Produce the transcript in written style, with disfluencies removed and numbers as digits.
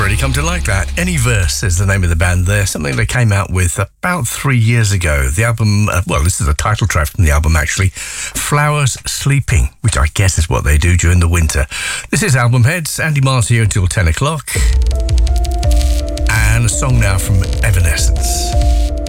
already come to like that. Any Verse is the name of the band there, something they came out with about 3 years ago. The album, this is a title track from the album actually, Flowers Sleeping, which I guess is what they do during the winter. This is Album Heads, Andy Mars here until 10 o'clock. And a song now from Evanescence.